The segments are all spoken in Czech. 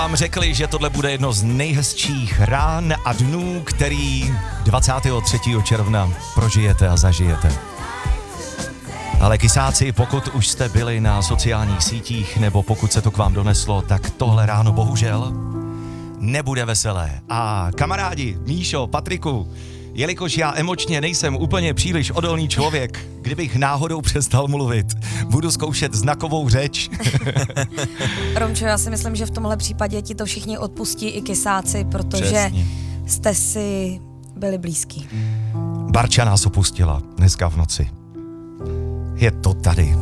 Vám řekli, že tohle bude jedno z nejhezčích rán a dnů, který 23. června prožijete a zažijete. Ale kysáci, pokud už jste byli na sociálních sítích, nebo pokud se to k vám doneslo, tak tohle ráno bohužel nebude veselé. A kamarádi, Míšo, Patriku, jelikož já emočně nejsem úplně příliš odolný člověk, kdybych náhodou přestal mluvit, budu zkoušet znakovou řeč. Romčo, já si myslím, že v tomhle případě ti to všichni odpustí, i kysáci, protože Přesně. jste si byli blízký. Barča nás opustila dneska v noci. Je to tady.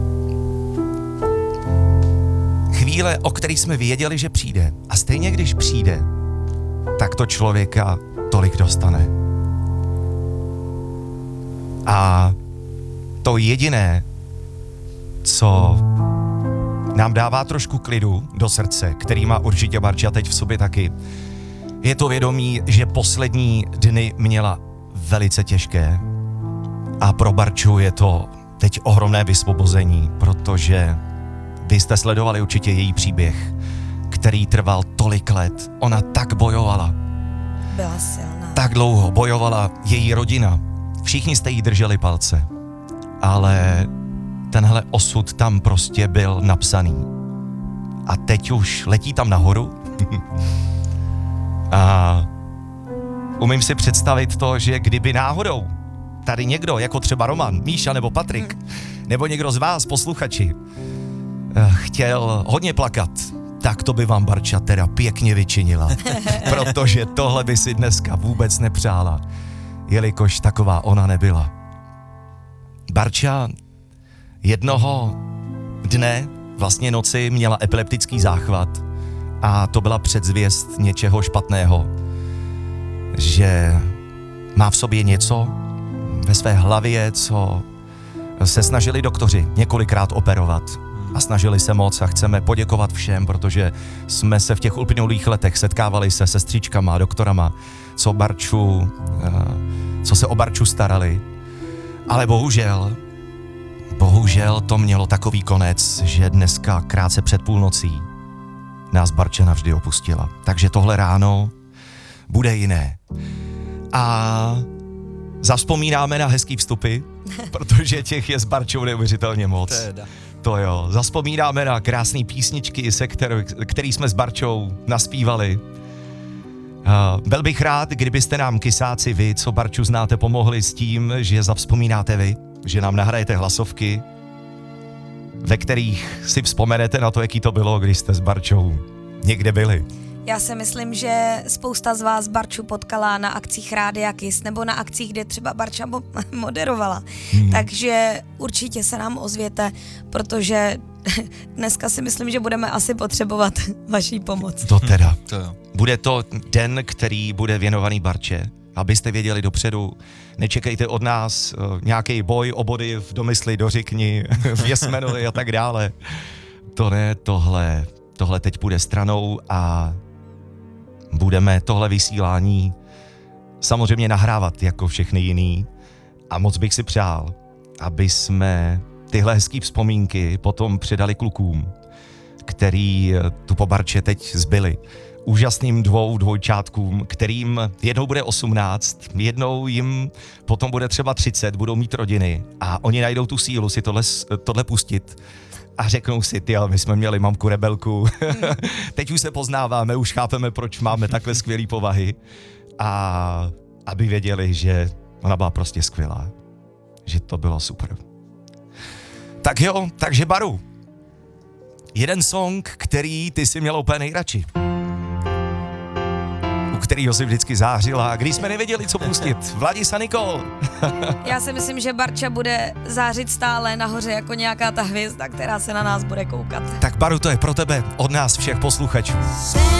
Chvíle, o který jsme věděli, že přijde. A stejně když přijde, tak to člověka tolik dostane. A to jediné, co nám dává trošku klidu do srdce, který má určitě Barča teď v sobě taky, je to vědomí, že poslední dny měla velice těžké. A pro Barču je to teď ohromné vysvobození, protože vy jste sledovali určitě její příběh, který trval tolik let. Ona tak bojovala. Byla silná. Tak dlouho bojovala její rodina. Všichni jste jí drželi palce. Ale tenhle osud tam prostě byl napsaný. A teď už letí tam nahoru. A umím si představit to, že kdyby náhodou tady někdo, jako třeba Roman, Míša nebo Patrik, nebo někdo z vás, posluchači, chtěl hodně plakat, tak to by vám Barča teda pěkně vyčinila. Protože tohle by si dneska vůbec nepřála, jelikož taková ona nebyla. Barča jednoho dne, vlastně noci, měla epileptický záchvat a to byla předzvěst něčeho špatného. Že má v sobě něco ve své hlavě, co se snažili doktoři několikrát operovat. A snažili se moc a chceme poděkovat všem, protože jsme se v těch uplynulých letech setkávali se sestřičkama, doktorama, co se o Barču starali. Ale bohužel to mělo takový konec, že dneska krátce před půlnocí nás Barča navždy opustila. Takže tohle ráno bude jiné. A zavzpomínáme na hezký vstupy, protože těch je s Barčou neuvěřitelně moc. To jo, zavzpomínáme na krásné písničky, který jsme s Barčou naspívali. Byl bych rád, kdybyste nám, kysáci, vy, co Barču znáte, pomohli s tím, že zavzpomínáte vy, že nám nahrajete hlasovky, ve kterých si vzpomenete na to, jaký to bylo, když jste s Barčou někde byli. Já si myslím, že spousta z vás Barču potkala na akcích Rádia Kiss nebo na akcích, kde třeba Barča moderovala. Takže určitě se nám ozvěte, protože dneska si myslím, že budeme asi potřebovat vaší pomoc. To teda. Bude to den, který bude věnovaný Barče. Abyste věděli dopředu, nečekejte od nás nějaký boj o body v domysli, dořekni, v Jesmenovi a tak dále. To ne, tohle teď půjde stranou a budeme tohle vysílání samozřejmě nahrávat jako všechny jiný a moc bych si přál, aby jsme tyhle hezký vzpomínky potom předali klukům, který tu po Barče teď zbyli. Úžasným dvojčátkům, kterým jednou bude 18, jednou jim potom bude třeba 30, budou mít rodiny a oni najdou tu sílu si tohle pustit a řeknou si, my jsme měli mamku rebelku, teď už se poznáváme, už chápeme, proč máme takhle skvělý povahy a aby věděli, že ona byla prostě skvělá, že to bylo super. Tak jo, takže Baru, jeden song, který ty si měl úplně nejradši, u kterýho si vždycky zářila, když jsme nevěděli, co pustit. Vladis a Nikol. Já si myslím, že Barča bude zářit stále nahoře jako nějaká ta hvězda, která se na nás bude koukat. Tak Baru, to je pro tebe od nás všech posluchačů.